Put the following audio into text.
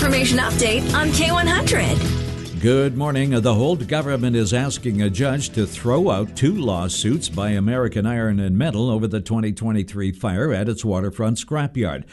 information update on K100. Good morning. The Holt government is asking a judge to throw out 2 lawsuits by American Iron and Metal over the 2023 fire at its waterfront scrapyard.